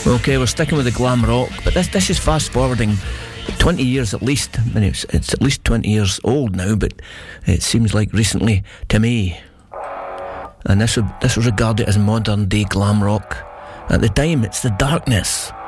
Okay, we're sticking with the glam rock, but this is fast forwarding 20 years at least. I mean, it's at least 20 years old now, but it seems like recently to me. And this was regarded as modern day glam rock. At the time, it's The Darkness.